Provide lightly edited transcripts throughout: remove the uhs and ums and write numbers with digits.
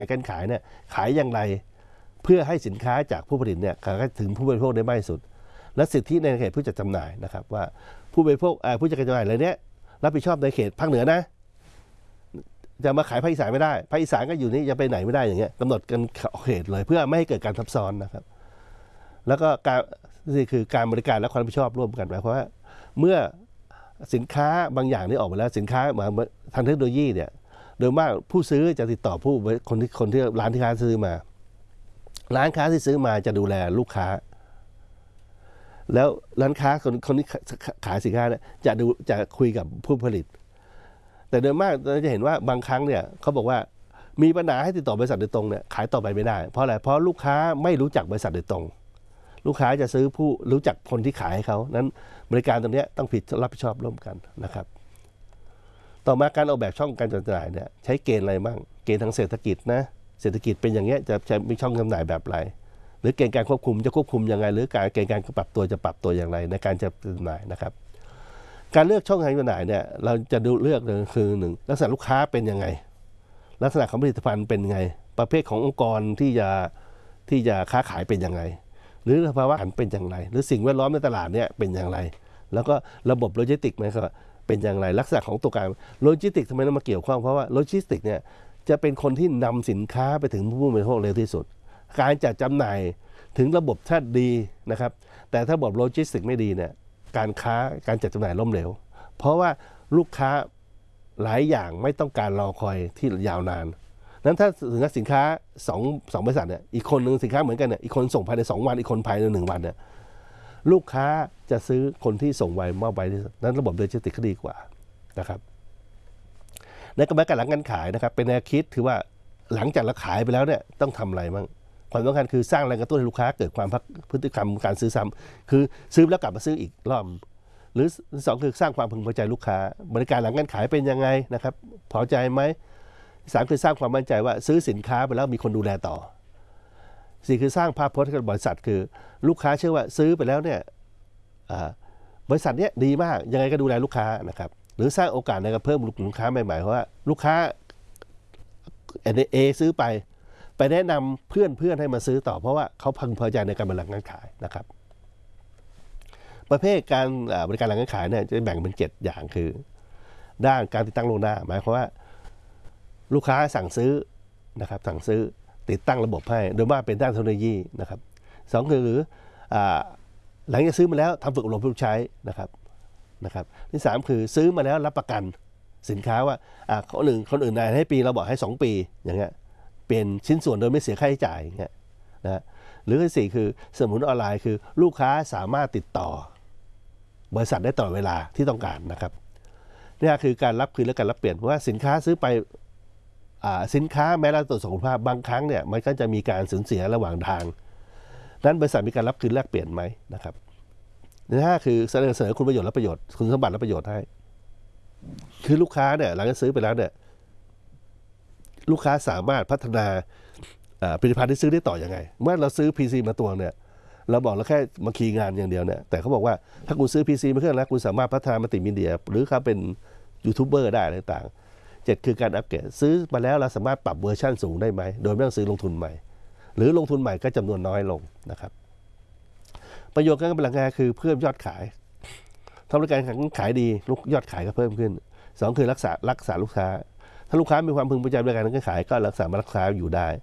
การขายเนี่ยขายอย่างไรเพื่อให้สินค้าจากผู้ผลิตเนี่ยถึงผู้บริโภคได้มากที่สุดและสิทธิในเขตผู้จัดจำหน่ายนะครับว่าผู้บริโภคผู้จัดจำหน่ายอะไรเนี้ยรับผิดชอบในเขตภาคเหนือนะจะมาขายภาคอีสานไม่ได้ภาคอีสานก็อยู่นี่จะไปไหนไม่ได้อย่างเงี้ยกำหนดกันเขตเลยเพื่อไม่ให้เกิดการทับซ้อนนะครับแล้วก็การนี่คือการบริการและความรับผิดชอบร่วมกันหมายความว่าเมื่อสินค้าบางอย่างนี่ออกมาแล้วสินค้าทางเทคโนโลยีเนี่ยโดยมากผู้ซื้อจะติดต่อคนที่ร้านที่ค้าซื้อมาร้านค้าที่ซื้อมาจะดูแลลูกค้าแล้วร้านค้าคนที่ขายสินค้าเนี่ยจะคุยกับผู้ผลิตแต่โดยมากเราจะเห็นว่าบางครั้งเนี่ยเขาบอกว่ามีปัญหาให้ติดต่อบริษัทโดยตรงเนี่ยขายต่อไปไม่ได้เพราะอะไรเพราะลูกค้าไม่รู้จักบริษัทโดยตรงลูกค้าจะซื้อผู้รู้จักคนที่ขายให้เขานั้นบริการตรงนี้ต้องรับผิดชอบร่วมกันนะครับต่อมาการออกแบบช่องการจำหน่ายเนี่ยใช้เกณฑ์อะไรบ้างเกณฑ์ทางเศรษฐกิจนะเศรษฐกิจเป็นอย่างเงี้ยจะมีช่องจำหน่ายแบบไรหรือเกณฑ์การควบคุมจะควบคุมยังไงหรือเกณฑ์การปรับตัวจะปรับตัวอย่างไรในการจำหน่ายนะครับการเลือกช่องทางจำหน่ายเนี่ยเราจะดูเลือกคือหนึ่งลักษณะลูกค้าเป็นยังไงลักษณะของผลิตภัณฑ์เป็นยังไงประเภทขององค์กรที่จะค้าขายเป็นยังไงหรือภาวะเป็นอย่างไรหรือสิ่งแวดล้อมในตลาดเนี่ยเป็นอย่างไรแล้วก็ระบบโลจิสติกส์มันก็เป็นอย่างไรลักษณะของตัวการโลจิสติกส์ทำไมต้องมาเกี่ยวข้องเพราะว่าโลจิสติกส์เนี่ยจะเป็นคนที่นำสินค้าไปถึงผู้บริโภคเร็วที่สุดการจัดจำหน่ายถึงระบบถ้าดีนะครับแต่ถ้าระบบโลจิสติกส์ไม่ดีเนี่ยการจัดจำหน่ายล้มเหลวเพราะว่าลูกค้าหลายอย่างไม่ต้องการรอคอยที่ยาวนานนั้นถ้าสินค้าสองบริษัทเนี่ยอีกคนหนึ่งสินค้าเหมือนกันเนี่ยอีกคนส่งภายใน2 วันอีกคนภายใน1 วันเนี่ยลูกค้าจะซื้อคนที่ส่งไวมากไวที่สุดนั้นระบบโลจิสติกส์ก็ดีกว่านะครับในกระบวนการหลังการขายนะครับเป็นแนวคิดคือว่าหลังจากเราขายไปแล้วเนี่ยต้องทำอะไรบ้างความสำคัญคือสร้างแรงกระตุ้นให้ลูกค้าเกิดความพฤติกรรมการซื้อซ้ำคือซื้อแล้วกลับมาซื้ออีกรอบหรือ2คือสร้างความพึงพอใจลูกค้าบริการหลังการขายเป็นยังไงนะครับพอใจไหม3คือสร้างความมั่นใจว่าซื้อสินค้าไปแล้วมีคนดูแลต่อ4คือสร้างภาพพจน์ให้กับบริษัทคือลูกค้าเชื่อว่าซื้อไปแล้วเนี่ยบริษัทเนี้ยดีมากยังไงก็ดูแลลูกค้านะครับหรือสร้างโอกาสในการเพิ่มลูกค้าใหม่ๆเพราะว่าลูกค้าซื้อไปแนะนำเพื่อนให้มาซื้อต่อเพราะว่าเขาพึงพอใจในการบริการขายนะครับประเภทการบริการหลังการขายเนี่ยจะแบ่งเป็น7 อย่างคือด้านการติดตั้งล่วงหน้าหมายความว่าลูกค้าสั่งซื้อนะครับสั่งซื้อติดตั้งระบบให้โดยมากเป็นด้านเทคโนโลยีนะครับ2คือหลังจากซื้อมาแล้วทำฝึกอบรมผู้ใช้นะครับที่3คือซื้อมาแล้วรับประกันสินค้าว่าคนอื่นได้ให้ปีเราบอกให้2 ปีอย่างเงี้ยเปลี่ยนชิ้นส่วนโดยไม่เสียค่าใช้จ่ายอย่างเงี้ยนะหรือที่4คือสมุนออนไลน์คือลูกค้าสามารถติดต่อบริษัทได้ตลอดเวลาที่ต้องการนะครับนี่คือการรับคืนและการรับเปลี่ยนเพราะว่าสินค้าซื้อไปสินค้าแม้เราตรวจสอบคุณภาพบางครั้งเนี่ยมันก็จะมีการสูญเสียระหว่างทางนั้นบริษัทมีการรับคืนแลกเปลี่ยนไหมนะครับนี่คือเสนอคุณประโยชน์และประโยชน์คุณสมบัติและประโยชน์ให้คือลูกค้าเนี่ยหลังจากซื้อไปแล้วเนี่ยลูกค้าสามารถพัฒนาผลิตภัณฑ์ที่ซื้อได้ต่อยังไงเมื่อเราซื้อ PC มาตัวเนี่ยเราบอกเราแค่มาคีย์งานอย่างเดียวเนี่ยแต่เขาบอกว่าถ้าคุณซื้อ PC มาเครื่องแล้วคุณสามารถพัฒนามัลติมีเดียหรือเขาเป็นยูทูบเบอร์ได้ต่างๆ7คือการอัปเกรดซื้อมาแล้วเราสามารถปรับเวอร์ชันสูงได้ไหมโดยไม่ต้องซื้อลงทุนใหม่หรือลงทุนใหม่ก็จำนวนน้อยลงนะครับประโยชน์การกำลังงานคือเพิ่มยอดขายทำให้การขายดียอดขายก็เพิ่มขึ้น2คือรักษาลูกค้าถ้าลูกค้ามีความพึงพอใจในการขายก็รักษาลูกค้าอยู่ได้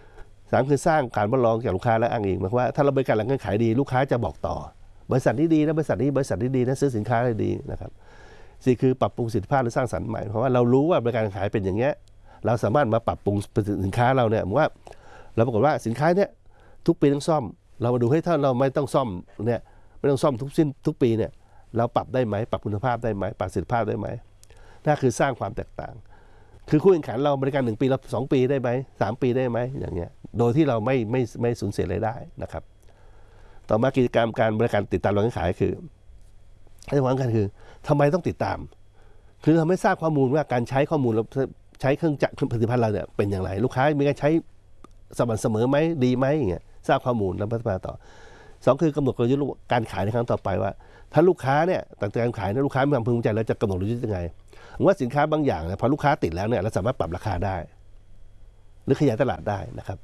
3คือสร้างการทดลองจากลูกค้าและอ้างอิงหมายความว่าถ้าเราบริการหลังการขายดีลูกค้าจะบอกต่อบริษัทนี้ดีนะบริษัทนี้ดีนะซื้อสินค้าได้ดีนะครับ4คือปรับปรุงสินค้าหรือสร้างสรรค์ใหม่เพราะว่าเรารู้ว่าบริการขายเป็นอย่างเงี้ยเราสามารถมาปรับปรุงสินค้าเราเนี่ยว่าเราปรากฏว่าสินค้าเนี้ยทุกปีต้องซ่อมเรามาดูให้ถ้าเราไม่ต้องซ่อมเนี่ยไม่ต้องซ่อมทุกปีเนี่ยเราปรับได้ไหมปรับคุณภาพได้ไหมปรับประสิทธิภาพได้ไหมนั่นคือสร้างความแตกต่างคือคู่แข่งขันเราบริการ1 ปีเรา2 ปีได้ไหม3 ปีได้ไหมอย่างเงี้ยโดยที่เราไม่สูญเสียรายได้นะครับต่อมากิจกรรมการบริการติดตามหลังการขายคือที่สำคัญคือทำไมต้องติดตามคือทำให้ทราบข้อมูลว่าการใช้ข้อมูลเราใช้เครื่องจักรผลิตภัณฑ์เราเนี่ยเป็นอย่างไรลูกค้ามีการใช้สม่ำเสมอไหมดีไหมอย่างเงี้ยทราบข้อมูลแล้วพัฒนาต่อ2คือกำหนดกลยุทธ์การขายในครั้งต่อไปว่าถ้าลูกค้าเนี่ยต่างการขายลูกค้ามีความพึงพอใจแล้วจะกำหนดกลยุทธ์ยังไงว่าสินค้าบางอย่างเนี่ยพอลูกค้าติดแล้วเนี่ยเราสามารถปรับราคาได้รือขยายตลาดได้นะครับ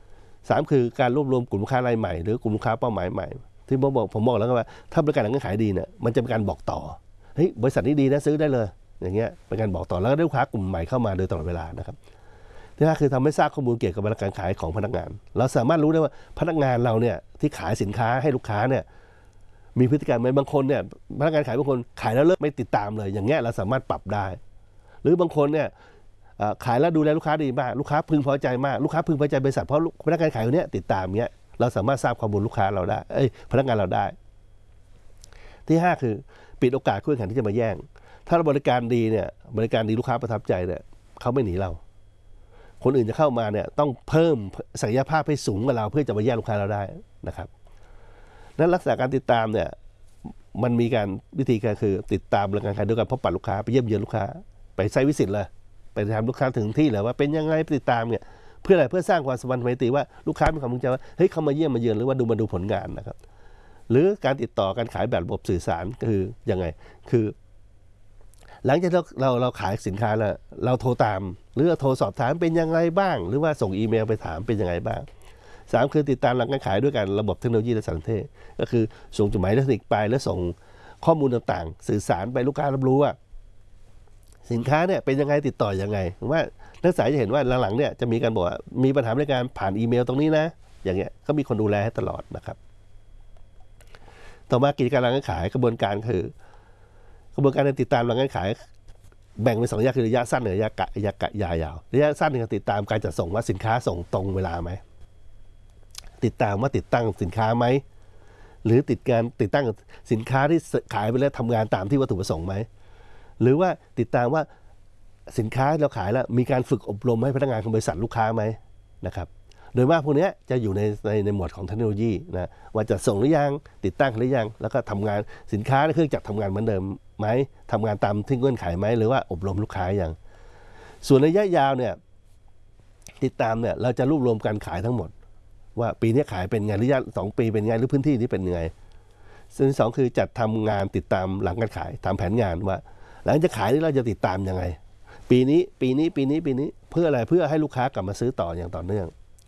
3คือการรวบรวมกลุ่มลูกค้ารายใหม่หรือกลุ่มลูกค้าเป้าหมายใหม่ที่ผมบอกแล้วว่าถ้าบริการหลังการขายดีเนี่ยมันจะเป็นการบอกต่อเฮ้ยบริษัทนี้ดีนะซื้อได้เลยอย่างเงี้ยเป็นการบอกต่อแล้วก็ได้ลูกค้ากลุ่มใหม่เข้ามาโดยตลอดเวลานะครับที่5คือทำให้ทราบข้อมูลเกี่ยวกับบริการขายของพนักงานเราสามารถรู้ได้ว่าพนักงานเราเนี่ยที่ขายสินค้าให้ลูกค้าเนี่ยมีพฤติกรรมไหมบางคนเนี่ยพนักงานขายบางคนขายแล้วเลิกไม่ติดตามเลยอย่างเงี้ยเราสามารถปรับได้หรือบางคนเนี่ยขายแล้วดูแลลูกค้าดีมากลูกค้าพึงพอใจมากลูกค้าพึงพอใจบริษัทเพราะพนักงานขายคนนี้ติดตามเงี้ยเราสามารถทราบข้อมูลลูกค้าเราได้พนักงานเราได้ที่5คือปิดโอกาสคู่แข่งที่จะมาแย่งถ้าเราบริการดีเนี่ยบริการดีลูกค้าประทับใจเนี่ยเขาไม่หนีเราคนอื่นจะเข้ามาเนี่ยต้องเพิ่มศักยภาพให้สูงกว่าเราเพื่อจะมาแย่งลูกค้าเราได้นะครับนั้นลักษณะการติดตามเนี่ยมันมีการวิธีการคือติดตามบริการขายด้วยการพบปะลูกค้าไปเยี่ยมเยือนลูกค้าไปไซต์วิสิตเลยไปทำลูกค้าถึงที่เลยว่าเป็นยังไงติดตามเนี่ยเพื่ออะไรเพื่อสร้างความสัมพันธ์ไมตรีว่าลูกค้ามีความภูมิใจว่าเฮ้ยเขามาเยี่ยมมาเยือนหรือว่ามาดูผลงานนะครับหรือการติดต่อการขายแบบระบบสื่อสารคือยังไงคือหลังจากเราขายสินค้าแล้วเราโทรตามหรือโทรสอบถามเป็นยังไงบ้างหรือว่าส่งอีเมลไปถามเป็นยังไงบ้าง3คือติดตามหลังการขายด้วยการระบบเทคโนโลยีและสารสนเทศก็คือส่งจดหมายอิเล็กทรอนิกส์ไปแล้วส่งข้อมูลต่างๆสื่อสารไปลูกค้ารับรู้ว่าสินค้าเนี่ยเป็นยังไงติดต่อยังไงว่านักศึกษาจะเห็นว่าหลังๆเนี่ยจะมีการบอกว่ามีปัญหาในการผ่านอีเมลตรงนี้นะอย่างเงี้ยก็มีคนดูแลให้ตลอดนะครับต่อมากิจการหลังการขายกระบวนการคือกระบวนการในติดตามหลังการขายแบ่งเป็น2ระยะคือระยะสั้นกับระยะยาวระยะสั้นคือติดตามการจัดส่งว่าสินค้าส่งตรงเวลาไหมติดตามว่าติดตั้งสินค้าไหมหรือติดตั้งสินค้าที่ขายไปแล้วทำงานตามที่วัตถุประสงค์ไหมหรือว่าติดตามว่าสินค้าเราขายแล้วมีการฝึกอบรมให้พนักงานของบริษัทลูกค้าไหมนะครับโดยมากพวกนี้จะอยู่ในหมวดของเทคโนโลยีนะว่าจะส่งหรือยังติดตั้งหรือยังแล้วก็ทำงานสินค้าในเครื่องจักรทำงานเหมือนเดิมไหมทำงานตามที่เงื่อนไขไหมหรือว่าอบรมลูกค้าอย่างส่วนระยะยาวเนี่ยติดตามเนี่ยเราจะรวบรวมการขายทั้งหมดว่าปีนี้ขายเป็นไงระยะ2 ปีเป็นไงหรือพื้นที่นี้เป็นยังไงส่วนที่2คือจัดทำงานติดตามหลังการขายทำแผนงานว่าหลังจากขายนี่เราจะติดตามยังไงปีนี้เพื่ออะไรเพื่อให้ลูกค้ากลับมาซื้อต่ออย่างต่อเนื่อง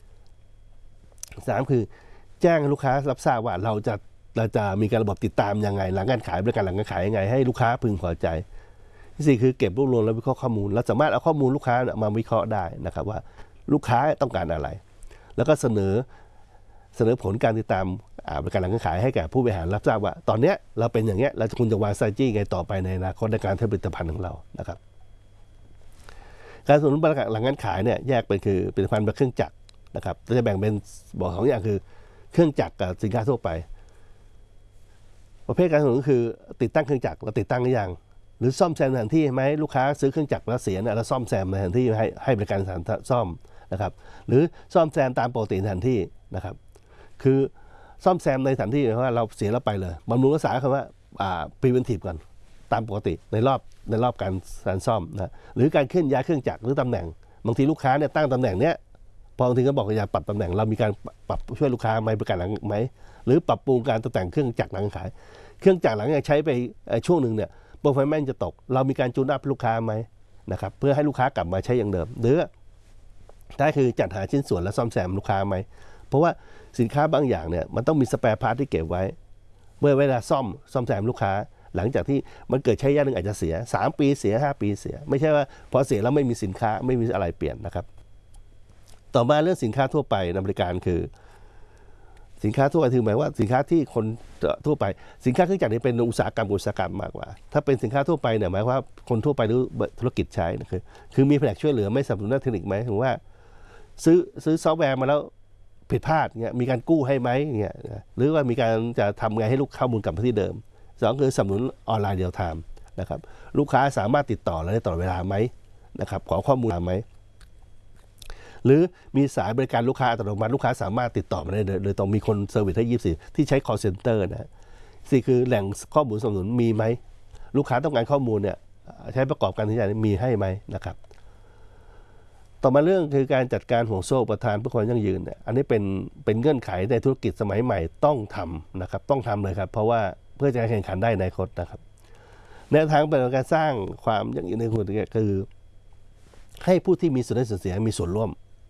3คือแจ้งลูกค้ารับทราบว่าเราจะมีการระบบติดตามยังไงหลังการขายบริการหลังการขายยังไงให้ลูกค้าพึงพอใจที่4คือเก็บรวบรวมและวิเคราะห์ข้อมูลเราสามารถเอาข้อมูลลูกค้ามาวิเคราะห์ได้นะครับว่าลูกค้าต้องการอะไรแล้วก็เสนอผลการติดตามบริการหลังการขายให้แก่ผู้บริหารรับทราบว่าตอนนี้เราเป็นอย่างเงี้ยเราคุณจะวาง strategy ไงต่อไปในอนาคตในการผลิตภัณฑ์ของเรานะครับการสนับสนุนบริการหลังการขายเนี่ยแยกเป็นคือผลิตภัณฑ์แบบเครื่องจักรนะครับจะแบ่งเป็นบอก2อย่างคือเครื่องจักรกับสินค้าทั่วไปประเภทการสนับสนุนคือติดตั้งเครื่องจักรเราติดตั้งหรือยังหรือซ่อมแซมสถานที่ไหมลูกค้าซื้อเครื่องจักรแล้วเสียเนี่ยเราซ่อมแซมในสถานที่ให้บริการสถานซ่อมนะครับหรือซ่อมแซมตามปกติสถานที่นะครับคือซ่อมแซมในสถานที่เพราะว่าเราเสียแล้วไปเลยบำรุงรักษาคำว่าpreventive ก่อนตามปกติในรอบการซ่อมนะหรือการเคลื่อนย้ายเครื่องจักรหรือตำแหน่งบางทีลูกค้าเนี่ยตั้งตำแหน่งเนี้ยพอบางทีก็บอกอยากปรับตำแหน่งเรามีการปรับช่วยลูกค้าไหมบริการหลังไหมหรือปรับปรุงการตกแต่งเครื่องจักรหลังขายเครื่องจักรหลังใช้ไปช่วงหนึ่งเนี่ยperformanceจะตกเรามีการจูนอัพลูกค้าไหมนะครับเพื่อให้ลูกค้ากลับมาใช้อย่างเดิมหรือถ้าคือจัดหาชิ้นส่วนและซ่อมแซมลูกค้าไหมเพราะว่าสินค้าบางอย่างเนี่ยมันต้องมีสแปร์พาร์ทที่เก็บไว้เมื่อเวลาซ่อมแซมลูกค้าหลังจากที่มันเกิดใช้ยาหนึ่งอาจจะเสีย3 ปีเสีย5 ปีเสียไม่ใช่ว่าพอเสียแล้วไม่มีสินค้าไม่มีอะไรเปลี่ยนนะครับต่อมาเรื่องสินค้าทั่วไปในบริการคือสินค้าทั่วไปคือหมายว่าสินค้าที่คนทั่วไปสินค้าเครื่องจักรนี่เป็นอุตสาหกรรมมากกว่าถ้าเป็นสินค้าทั่วไปเนี่ยหมายว่าคนทั่วไปหรือธุรกิจใช้คือมีแผนกช่วยเหลือไม่สนับสนุนด้านเทคนิคไหมถึงว่าซื้อซอฟต์แวร์มาแล้วผิดพลาดเงี้ยมีการกู้ให้ไหมเงี้ยหรือว่ามีการจะทำไงให้ลูกข้อมูลกลับมาที่เดิม2คือสนับสนุนออนไลน์เรียลไทม์นะครับลูกค้าสามารถติดต่อได้ตลอดเวลาไหมนะครับขอข้อมูลไหมหรือมีสายบริการลูกค้าอัตโนมัติลูกค้าสามารถติดต่อมาได้โดยต้องมีคนเซอร์วิสให้24ที่ใช้ call center นะ4คือแหล่งข้อมูลสนับสนุนมีไหมลูกค้าต้องการข้อมูลเนี่ยใช้ประกอบการที่จะมีให้ไหมนะครับต่อมาเรื่องคือการจัดการห่วงโซ่อุปทานเพื่อความยั่งยืนเนี่ยอันนี้เป็นเงื่อนไขในธุรกิจสมัยใหม่ต้องทำนะครับต้องทำเลยครับเพราะว่าเพื่อจะแข่งขันได้ในอนาคตนะครับแนวทางเป็นการสร้างความยั่งยืนในธุรกิจคือให้ผู้ที่มีส่วนได้ส่วนเสียมีส่วนร่วม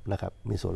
นะครับมีส่วน